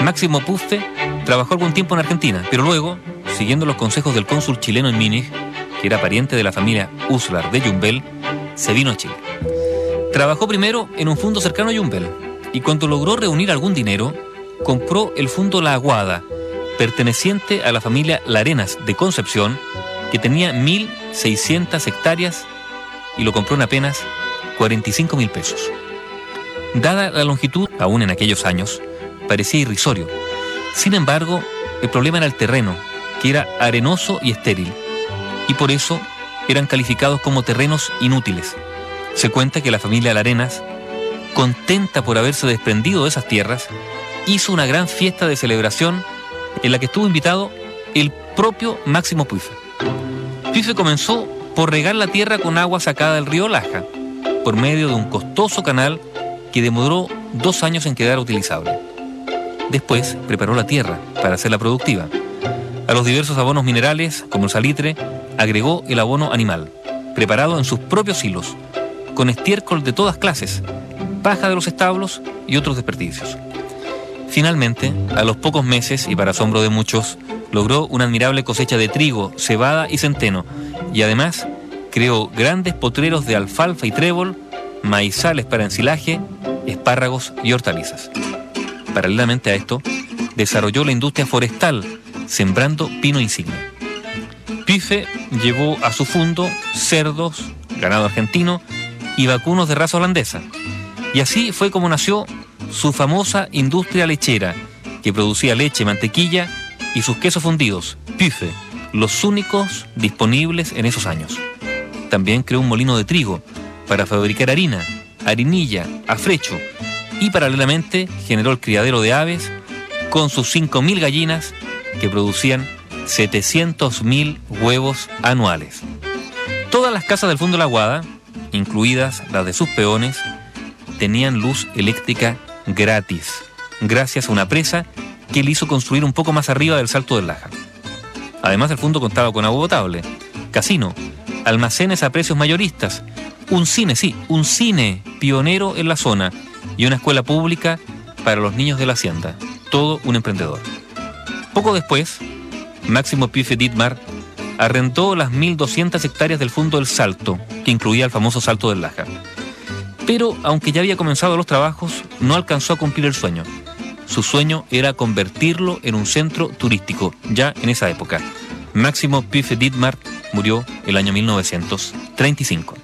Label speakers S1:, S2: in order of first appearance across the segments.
S1: Máximo Puffe trabajó algún tiempo en Argentina, pero luego, siguiendo los consejos del cónsul chileno en Múnich, que era pariente de la familia Uslar de Yumbel, se vino a Chile. Trabajó primero en un fondo cercano a Yumbel y cuando logró reunir algún dinero, compró el fondo La Aguada, perteneciente a la familia Larenas de Concepción, que tenía 1.600 hectáreas y lo compró en apenas 45.000 pesos. Dada la longitud, aún en aquellos años, parecía irrisorio. Sin embargo, el problema era el terreno, que era arenoso y estéril, y por eso eran calificados como terrenos inútiles. Se cuenta que la familia Larenas, contenta por haberse desprendido de esas tierras, hizo una gran fiesta de celebración en la que estuvo invitado el propio Máximo Puffe. Puffe comenzó por regar la tierra con agua sacada del río Laja, por medio de un costoso canal que demoró 2 años en quedar utilizable. Después preparó la tierra para hacerla productiva. A los diversos abonos minerales, como el salitre, agregó el abono animal, preparado en sus propios silos, con estiércol de todas clases, paja de los establos y otros desperdicios. Finalmente, a los pocos meses, y para asombro de muchos, logró una admirable cosecha de trigo, cebada y centeno, y además creó grandes potreros de alfalfa y trébol, maizales para ensilaje, espárragos y hortalizas. Paralelamente a esto, desarrolló la industria forestal, sembrando pino insignia. Puffe llevó a su fondo cerdos, ganado argentino y vacunos de raza holandesa. Y así fue como nació su famosa industria lechera, que producía leche, mantequilla y sus quesos fundidos, Puffe, los únicos disponibles en esos años. También creó un molino de trigo para fabricar harina, harinilla, afrecho, y paralelamente generó el criadero de aves con sus 5.000 gallinas que producían 700.000 huevos anuales. Todas las casas del fondo de la Aguada, incluidas las de sus peones, tenían luz eléctrica gratis, gracias a una presa que él hizo construir un poco más arriba del Salto del Laja. Además, el fondo contaba con agua potable, casino, almacenes a precios mayoristas, un cine pionero en la zona y una escuela pública para los niños de la hacienda. Todo un emprendedor. Poco después, Máximo Puffe Dittmar arrendó las 1.200 hectáreas del fondo del Salto, que incluía el famoso Salto del Laja. Pero, aunque ya había comenzado los trabajos, no alcanzó a cumplir el sueño. Su sueño era convertirlo en un centro turístico, ya en esa época. Máximo Puffe Dittmar murió el año 1935.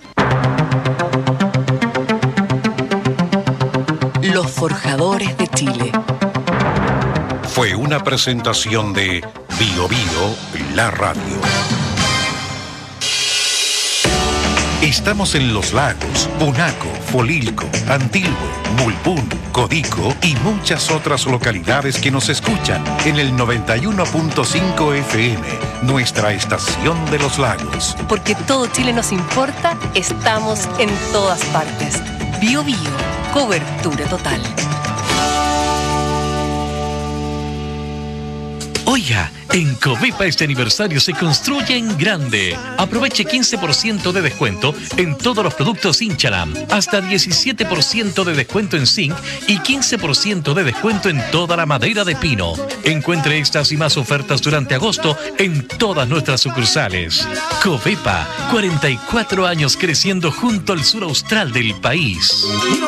S2: Los Forjadores de Chile.
S3: Fue una presentación de Bio Bio, la radio. Estamos en Los Lagos, Punaco, Folilco, Antilbo, Bulpún, Codico y muchas otras localidades que nos escuchan en el 91.5 FM, nuestra estación de Los Lagos.
S2: Porque todo Chile nos importa, estamos en todas partes. Bio Bio, cobertura total.
S4: Oiga, en Covepa este aniversario se construye en grande. Aproveche 15% de descuento en todos los productos Inchalam, hasta 17% de descuento en zinc y 15% de descuento en toda la madera de pino. Encuentre estas y más ofertas durante agosto en todas nuestras sucursales. Covepa, 44 años creciendo junto al sur austral del país.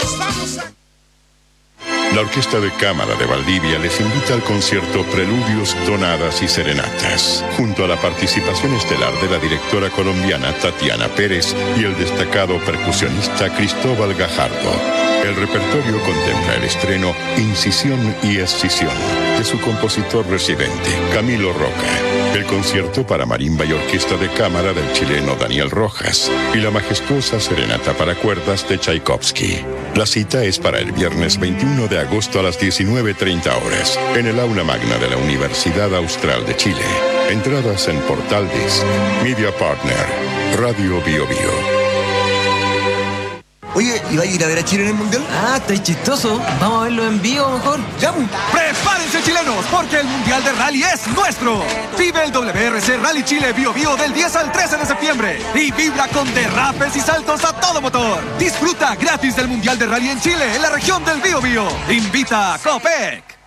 S5: La Orquesta de Cámara de Valdivia les invita al concierto Preludios, Tonadas y Serenatas, junto a la participación estelar de la directora colombiana Tatiana Pérez y el destacado percusionista Cristóbal Gajardo. El repertorio contempla el estreno Incisión y Escisión de su compositor residente, Camilo Roca, el concierto para marimba y orquesta de cámara del chileno Daniel Rojas y la majestuosa serenata para cuerdas de Tchaikovsky. La cita es para el viernes 21 de agosto a las 19:30 horas en el aula magna de la Universidad Austral de Chile. Entradas en Portal Disc, Media Partner, Radio Bio Bio.
S6: Oye, ¿y va a ir a ver a Chile en el Mundial?
S7: Ah, está chistoso. Vamos a verlo en vivo mejor.
S6: ¡Ya!
S8: ¡Prepárense, chilenos! Porque el Mundial de Rally es nuestro. Vive el WRC Rally Chile Bio Bio del 10 al 13 de septiembre. Y vibra con derrapes y saltos a todo motor. Disfruta gratis del Mundial de Rally en Chile, en la región del Bio Bio. Invita a Copec.